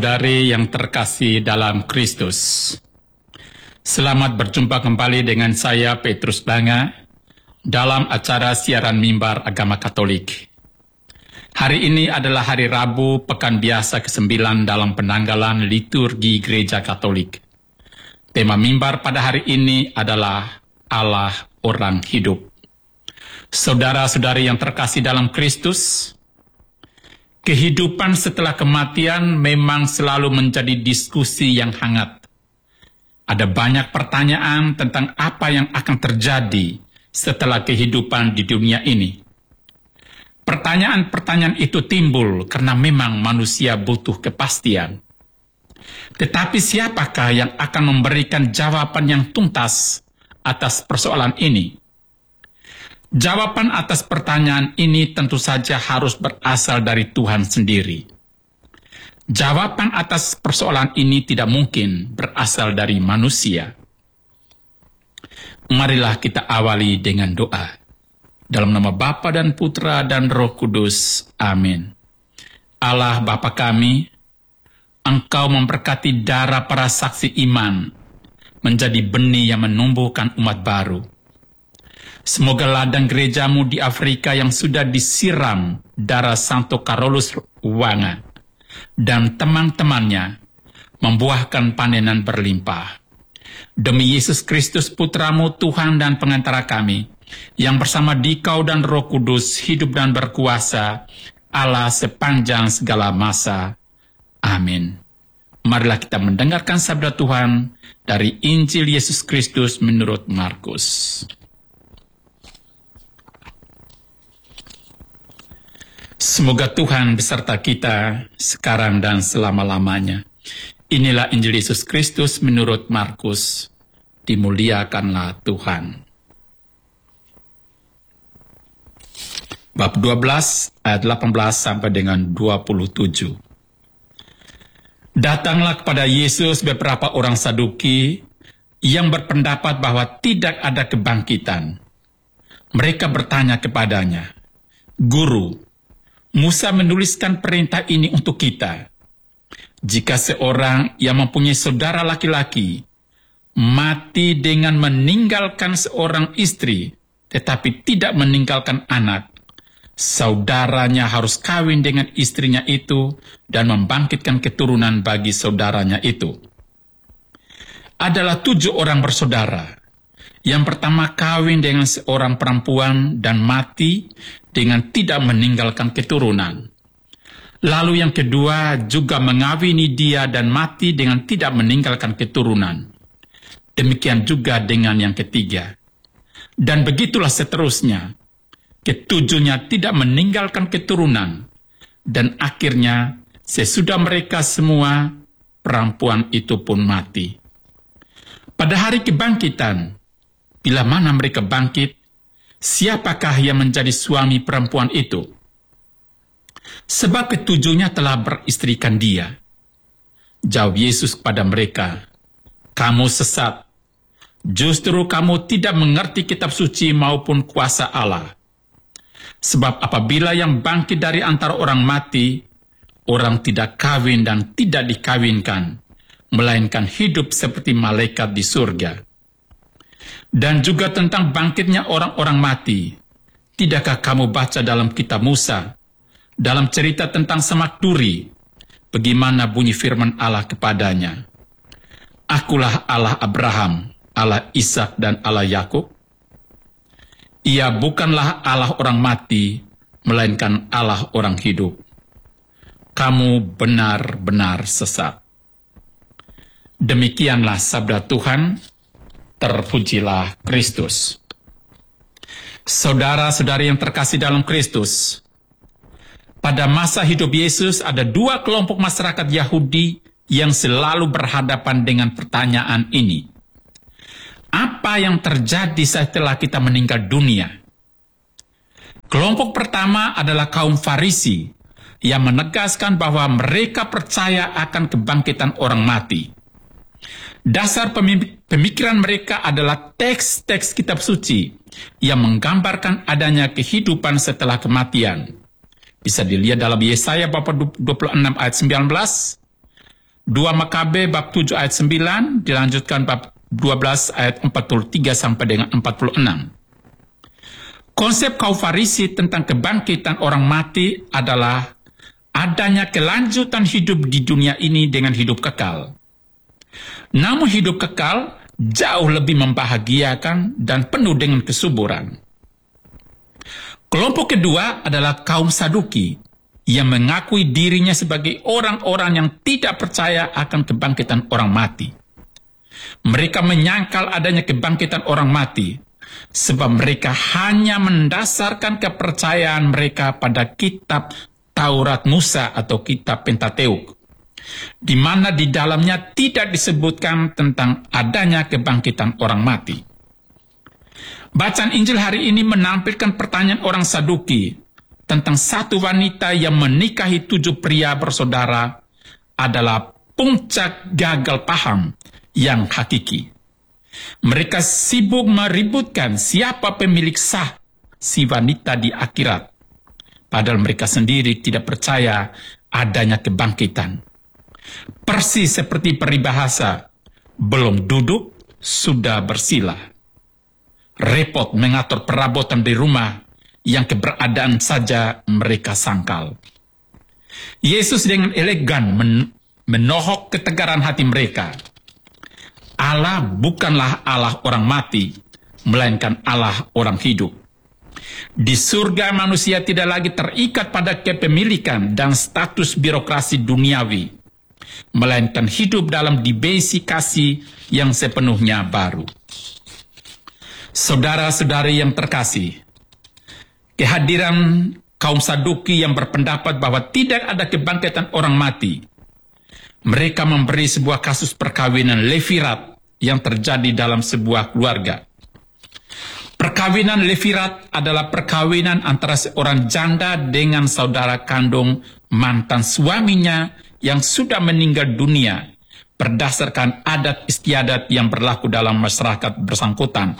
Saudari yang terkasih dalam Kristus, selamat berjumpa kembali dengan saya Petrus Banga dalam acara siaran mimbar agama Katolik. Hari ini adalah hari Rabu pekan biasa ke-9 dalam penanggalan liturgi Gereja Katolik. Tema mimbar pada hari ini adalah Allah orang hidup. Saudara-saudari yang terkasih dalam Kristus, kehidupan setelah kematian memang selalu menjadi diskusi yang hangat. Ada banyak pertanyaan tentang apa yang akan terjadi setelah kehidupan di dunia ini. Pertanyaan-pertanyaan itu timbul karena memang manusia butuh kepastian. Tetapi siapakah yang akan memberikan jawaban yang tuntas atas persoalan ini? Jawaban atas pertanyaan ini tentu saja harus berasal dari Tuhan sendiri. Jawaban atas persoalan ini tidak mungkin berasal dari manusia. Marilah kita awali dengan doa. Dalam nama Bapa dan Putra dan Roh Kudus. Amin. Allah Bapa kami, Engkau memberkati darah para saksi iman menjadi benih yang menumbuhkan umat baru. Semoga ladang gerejamu di Afrika yang sudah disiram darah Santo Carolus Wanga dan teman-temannya membuahkan panenan berlimpah. Demi Yesus Kristus Putramu, Tuhan dan pengantara kami, yang bersama Dikau dan Roh Kudus hidup dan berkuasa, Allah sepanjang segala masa. Amin. Marilah kita mendengarkan sabda Tuhan dari Injil Yesus Kristus menurut Markus. Semoga Tuhan beserta kita sekarang dan selama-lamanya. Inilah Injil Yesus Kristus menurut Markus. Dimuliakanlah Tuhan. Bab 12 ayat 18 sampai dengan 27. Datanglah kepada Yesus beberapa orang Saduki yang berpendapat bahwa tidak ada kebangkitan. Mereka bertanya kepadanya, "Guru, Musa menuliskan perintah ini untuk kita. Jika seorang yang mempunyai saudara laki-laki mati dengan meninggalkan seorang istri, tetapi tidak meninggalkan anak, saudaranya harus kawin dengan istrinya itu dan membangkitkan keturunan bagi saudaranya itu. Adalah 7 orang bersaudara. Yang pertama kawin dengan seorang perempuan dan mati dengan tidak meninggalkan keturunan. Lalu yang kedua juga mengawini dia dan mati dengan tidak meninggalkan keturunan. Demikian juga dengan yang ketiga. Dan begitulah seterusnya. Ketujuhnya tidak meninggalkan keturunan. Dan akhirnya sesudah mereka semua, perempuan itu pun mati. Pada hari kebangkitan, bila mana mereka bangkit, siapakah yang menjadi suami perempuan itu? Sebab ketujuhnya telah beristrikan dia. Jawab Yesus kepada mereka, "Kamu sesat. Justru kamu tidak mengerti kitab suci maupun kuasa Allah. Sebab apabila yang bangkit dari antara orang mati, orang tidak kawin dan tidak dikawinkan, melainkan hidup seperti malaikat di surga. Dan juga tentang bangkitnya orang-orang mati, tidakkah kamu baca dalam kitab Musa, dalam cerita tentang Semak Duri, bagaimana bunyi firman Allah kepadanya? Akulah Allah Abraham, Allah Ishak dan Allah Yakub. Ia bukanlah Allah orang mati, melainkan Allah orang hidup. Kamu benar-benar sesat." Demikianlah sabda Tuhan. Terpujilah Kristus. Saudara-saudari yang terkasih dalam Kristus, pada masa hidup Yesus ada 2 kelompok masyarakat Yahudi yang selalu berhadapan dengan pertanyaan ini. Apa yang terjadi setelah kita meninggal dunia? Kelompok pertama adalah kaum Farisi yang menegaskan bahwa mereka percaya akan kebangkitan orang mati. Dasar pemikiran mereka adalah teks-teks kitab suci yang menggambarkan adanya kehidupan setelah kematian. Bisa dilihat dalam Yesaya bab 26 ayat 19, 2 Makabe bab 7 ayat 9, dilanjutkan bab 12 ayat 43 sampai dengan 46. Konsep kaum Farisi tentang kebangkitan orang mati adalah adanya kelanjutan hidup di dunia ini dengan hidup kekal. Namun hidup kekal jauh lebih membahagiakan dan penuh dengan kesuburan. Kelompok kedua adalah kaum Saduki yang mengakui dirinya sebagai orang-orang yang tidak percaya akan kebangkitan orang mati. Mereka menyangkal adanya kebangkitan orang mati sebab mereka hanya mendasarkan kepercayaan mereka pada kitab Taurat Musa atau kitab Pentateuk, di mana di dalamnya tidak disebutkan tentang adanya kebangkitan orang mati. Bacaan Injil hari ini menampilkan pertanyaan orang Saduki tentang satu wanita yang menikahi 7 pria bersaudara adalah puncak gagal paham yang hakiki. Mereka sibuk meributkan siapa pemilik sah si wanita di akhirat, padahal mereka sendiri tidak percaya adanya kebangkitan. Persis seperti peribahasa, belum duduk, sudah bersila. Repot mengatur perabotan di rumah yang keberadaan saja mereka sangkal. Yesus dengan elegan menohok ketegaran hati mereka. Allah bukanlah Allah orang mati, melainkan Allah orang hidup. Di surga manusia tidak lagi terikat pada kepemilikan dan status birokrasi duniawi, melainkan hidup dalam dimensi kasih yang sepenuhnya baru. Saudara-saudari yang terkasih, kehadiran kaum Saduki yang berpendapat bahwa tidak ada kebangkitan orang mati, mereka memberi sebuah kasus perkawinan levirat yang terjadi dalam sebuah keluarga. Perkawinan levirat adalah perkawinan antara seorang janda dengan saudara kandung mantan suaminya yang sudah meninggal dunia berdasarkan adat istiadat yang berlaku dalam masyarakat bersangkutan.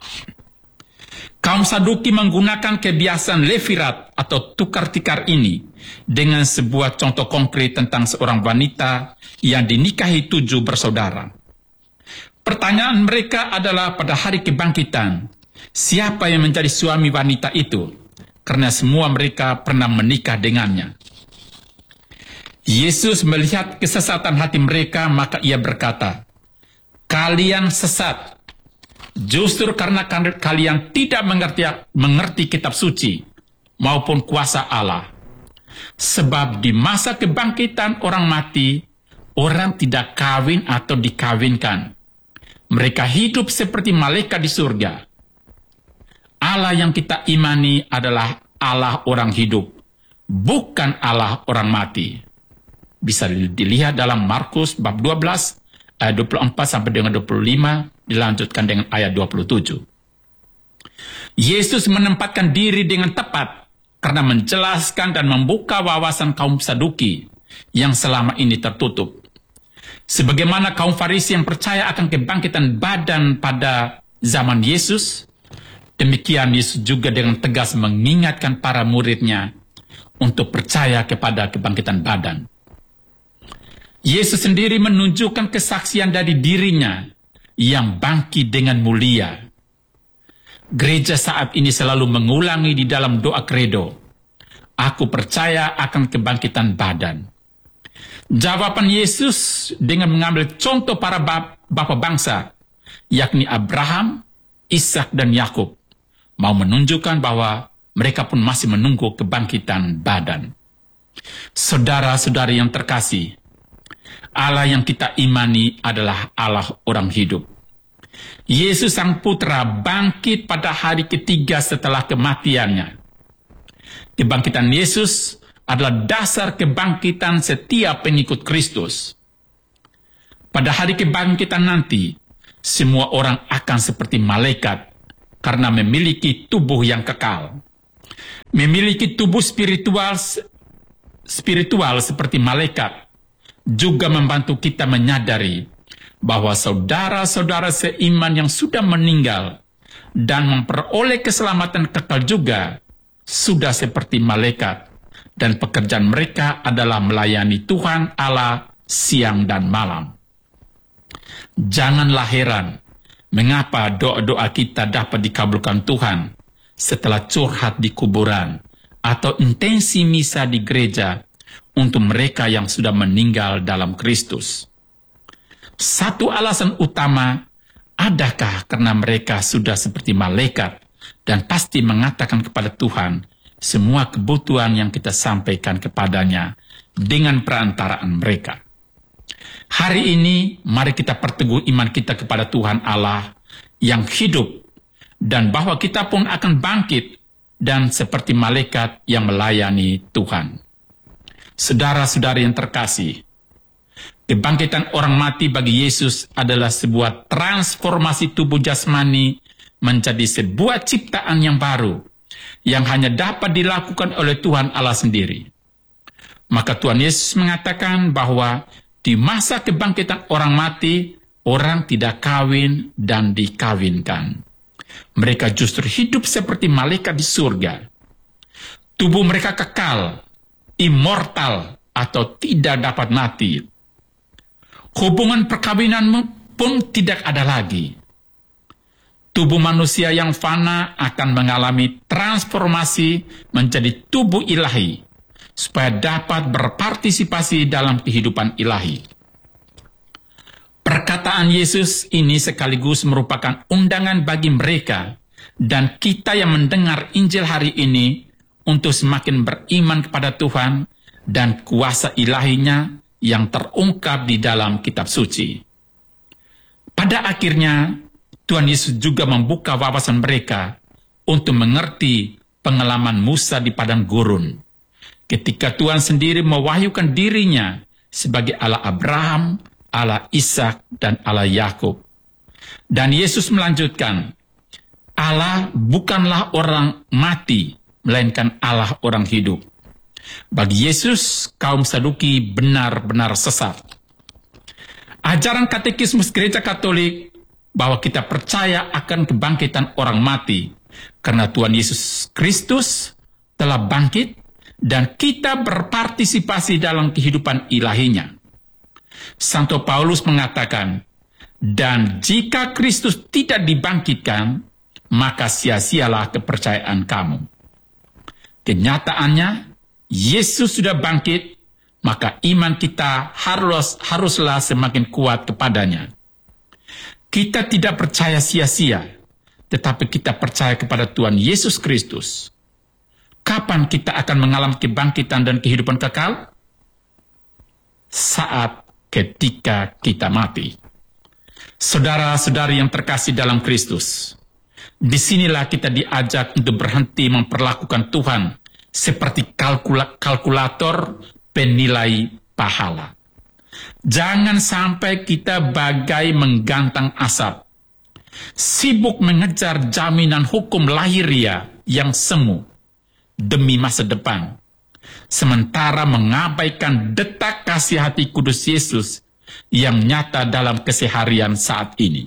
Kaum Saduki menggunakan kebiasaan levirat atau tukar-tikar ini dengan sebuah contoh konkret tentang seorang wanita yang dinikahi 7 bersaudara. Pertanyaan mereka adalah pada hari kebangkitan, siapa yang menjadi suami wanita itu? Karena semua mereka pernah menikah dengannya. Yesus melihat kesesatan hati mereka, maka ia berkata, "Kalian sesat, justru karena kalian tidak mengerti kitab suci maupun kuasa Allah. Sebab di masa kebangkitan orang mati, orang tidak kawin atau dikawinkan. Mereka hidup seperti malaikat di surga. Allah yang kita imani adalah Allah orang hidup, bukan Allah orang mati." Bisa dilihat dalam Markus bab 12, ayat 24 sampai dengan 25, dilanjutkan dengan ayat 27. Yesus menempatkan diri dengan tepat karena menjelaskan dan membuka wawasan kaum Saduki yang selama ini tertutup. Sebagaimana kaum Farisi yang percaya akan kebangkitan badan pada zaman Yesus, demikian Yesus juga dengan tegas mengingatkan para muridnya untuk percaya kepada kebangkitan badan. Yesus sendiri menunjukkan kesaksian dari dirinya yang bangkit dengan mulia. Gereja saat ini selalu mengulangi di dalam doa kredo, "Aku percaya akan kebangkitan badan." Jawaban Yesus dengan mengambil contoh para bapa bangsa, yakni Abraham, Ishak, dan Yakub, mau menunjukkan bahwa mereka pun masih menunggu kebangkitan badan. Saudara-saudari yang terkasih, Allah yang kita imani adalah Allah orang hidup. Yesus Sang Putra bangkit pada hari ketiga setelah kematiannya. Kebangkitan Yesus adalah dasar kebangkitan setiap pengikut Kristus. Pada hari kebangkitan nanti, semua orang akan seperti malaikat karena memiliki tubuh yang kekal. Memiliki tubuh spiritual seperti malaikat juga membantu kita menyadari bahwa saudara-saudara seiman yang sudah meninggal dan memperoleh keselamatan kekal juga sudah seperti malaikat, dan pekerjaan mereka adalah melayani Tuhan Allah siang dan malam. Janganlah heran mengapa doa-doa kita dapat dikabulkan Tuhan setelah curhat di kuburan atau intensi misa di gereja untuk mereka yang sudah meninggal dalam Kristus. Satu alasan utama, adakah karena mereka sudah seperti malaikat dan pasti mengatakan kepada Tuhan semua kebutuhan yang kita sampaikan kepadanya dengan perantaraan mereka. Hari ini, mari kita perteguh iman kita kepada Tuhan Allah yang hidup, dan bahwa kita pun akan bangkit dan seperti malaikat yang melayani Tuhan. Saudara-saudari yang terkasih, kebangkitan orang mati bagi Yesus adalah sebuah transformasi tubuh jasmani menjadi sebuah ciptaan yang baru, yang hanya dapat dilakukan oleh Tuhan Allah sendiri. Maka Tuhan Yesus mengatakan bahwa di masa kebangkitan orang mati, orang tidak kawin dan dikawinkan. Mereka justru hidup seperti malaikat di surga. Tubuh mereka kekal, immortal, atau tidak dapat mati. Hubungan perkawinan pun tidak ada lagi. Tubuh manusia yang fana akan mengalami transformasi menjadi tubuh ilahi, supaya dapat berpartisipasi dalam kehidupan ilahi. Perkataan Yesus ini sekaligus merupakan undangan bagi mereka dan kita yang mendengar Injil hari ini untuk semakin beriman kepada Tuhan dan kuasa ilahinya yang terungkap di dalam kitab suci. Pada akhirnya, Tuhan Yesus juga membuka wawasan mereka untuk mengerti pengalaman Musa di padang gurun, ketika Tuhan sendiri mewahyukan dirinya sebagai Allah Abraham, Allah Ishak, dan Allah Yakub. Dan Yesus melanjutkan, Allah bukanlah orang mati, melainkan Allah orang hidup. Bagi Yesus, kaum Saduki benar-benar sesat. Ajaran katekismus Gereja Katolik bahwa kita percaya akan kebangkitan orang mati karena Tuhan Yesus Kristus telah bangkit dan kita berpartisipasi dalam kehidupan ilahinya. Santo Paulus mengatakan, dan jika Kristus tidak dibangkitkan, maka sia-sialah kepercayaan kamu. Kenyataannya, Yesus sudah bangkit, maka iman kita haruslah semakin kuat kepadanya. Kita tidak percaya sia-sia, tetapi kita percaya kepada Tuhan Yesus Kristus. Kapan kita akan mengalami kebangkitan dan kehidupan kekal? Saat ketika kita mati. Saudara-saudari yang terkasih dalam Kristus, disinilah kita diajak untuk berhenti memperlakukan Tuhan seperti kalkulator penilai pahala. Jangan sampai kita bagai menggantang asap, sibuk mengejar jaminan hukum lahiria yang semu demi masa depan, sementara mengabaikan detak kasih hati kudus Yesus yang nyata dalam keseharian saat ini.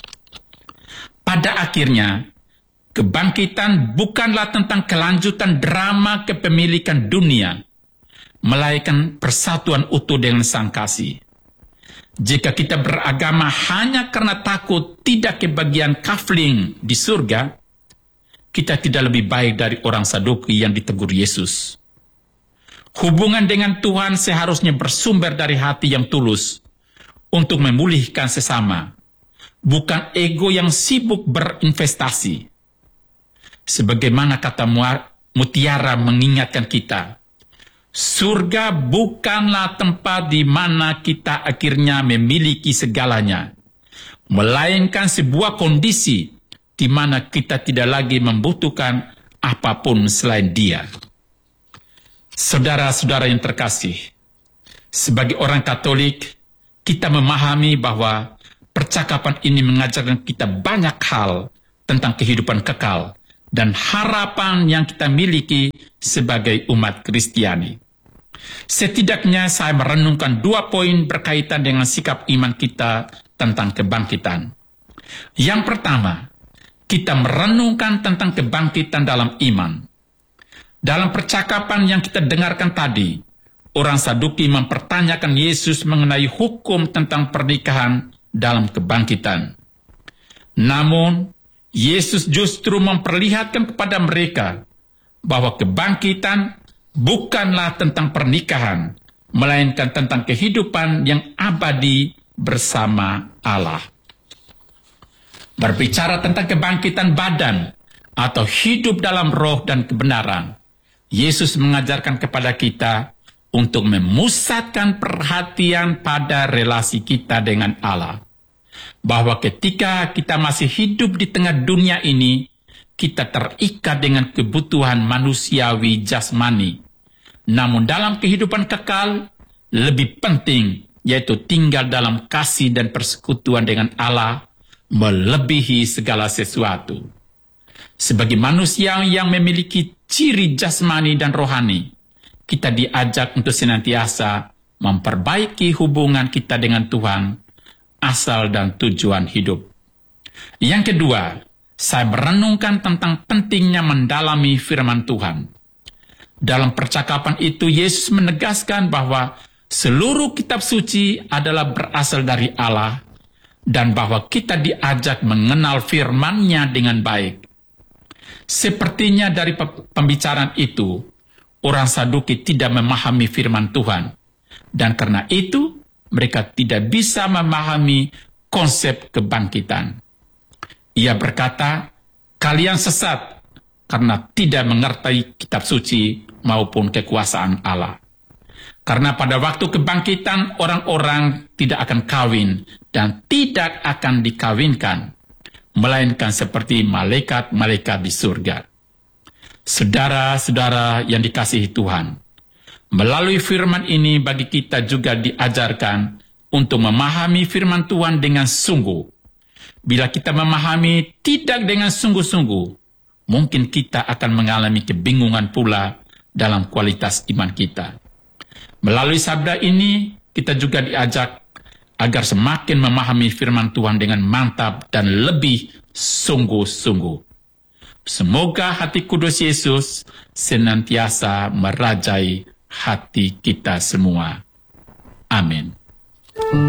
Pada akhirnya, kebangkitan bukanlah tentang kelanjutan drama kepemilikan dunia, melainkan persatuan utuh dengan Sang Kasih. Jika kita beragama hanya karena takut tidak kebagian kafling di surga, kita tidak lebih baik dari orang Saduki yang ditegur Yesus. Hubungan dengan Tuhan seharusnya bersumber dari hati yang tulus untuk memulihkan sesama, bukan ego yang sibuk berinvestasi. Sebagaimana kata Mutiara mengingatkan kita, surga bukanlah tempat di mana kita akhirnya memiliki segalanya, melainkan sebuah kondisi di mana kita tidak lagi membutuhkan apapun selain Dia. Saudara-saudara yang terkasih, sebagai orang Katolik, kita memahami bahwa percakapan ini mengajarkan kita banyak hal tentang kehidupan kekal dan harapan yang kita miliki sebagai umat Kristiani. Setidaknya saya merenungkan 2 poin berkaitan dengan sikap iman kita tentang kebangkitan. Yang pertama, kita merenungkan tentang kebangkitan dalam iman. Dalam percakapan yang kita dengarkan tadi, orang Saduki mempertanyakan Yesus mengenai hukum tentang pernikahan dalam kebangkitan. Namun, Yesus justru memperlihatkan kepada mereka bahwa kebangkitan bukanlah tentang pernikahan, melainkan tentang kehidupan yang abadi bersama Allah. Berbicara tentang kebangkitan badan atau hidup dalam roh dan kebenaran, Yesus mengajarkan kepada kita untuk memusatkan perhatian pada relasi kita dengan Allah. Bahwa ketika kita masih hidup di tengah dunia ini, kita terikat dengan kebutuhan manusiawi jasmani. Namun dalam kehidupan kekal, lebih penting yaitu tinggal dalam kasih dan persekutuan dengan Allah melebihi segala sesuatu. Sebagai manusia yang memiliki ciri jasmani dan rohani, kita diajak untuk senantiasa memperbaiki hubungan kita dengan Tuhan, asal dan tujuan hidup. Yang kedua, saya merenungkan tentang pentingnya mendalami firman Tuhan. Dalam percakapan itu, Yesus menegaskan bahwa seluruh kitab suci adalah berasal dari Allah dan bahwa kita diajak mengenal firman-Nya dengan baik. Sepertinya dari pembicaraan itu, orang Saduki tidak memahami firman Tuhan, dan karena itu mereka tidak bisa memahami konsep kebangkitan. Ia berkata, kalian sesat karena tidak mengerti kitab suci maupun kekuasaan Allah. Karena pada waktu kebangkitan, orang-orang tidak akan kawin dan tidak akan dikawinkan, melainkan seperti malaikat-malaikat di surga. Saudara-saudara yang dikasihi Tuhan, melalui firman ini bagi kita juga diajarkan untuk memahami firman Tuhan dengan sungguh. Bila kita memahami tidak dengan sungguh-sungguh, mungkin kita akan mengalami kebingungan pula dalam kualitas iman kita. Melalui sabda ini, kita juga diajak agar semakin memahami firman Tuhan dengan mantap dan lebih sungguh-sungguh. Semoga hati kudus Yesus senantiasa merajai hati kita semua. Amin.